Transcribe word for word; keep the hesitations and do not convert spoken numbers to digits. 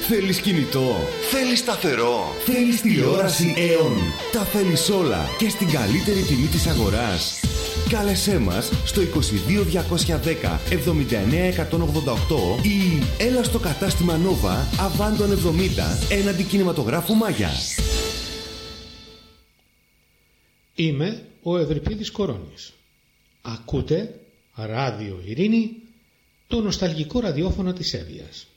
Θέλεις κινητό? Θέλεις σταθερό? Θέλεις τηλεόραση Aeon? Τα θέλεις όλα και στην καλύτερη τιμή της αγοράς. Κάλεσέ μας στο είκοσι δύο διακόσια δέκα εβδομήντα εννέα εκατόν ογδόντα οκτώ ή έλα στο κατάστημα Nova Αβάντων εβδομήντα έναντι κινηματογράφου Μάγια. Είμαι ο Ευρυπίδης Κορώνης. Ακούτε Ράδιο Ειρήνη, το νοσταλγικό ραδιόφωνο της Εύβοιας.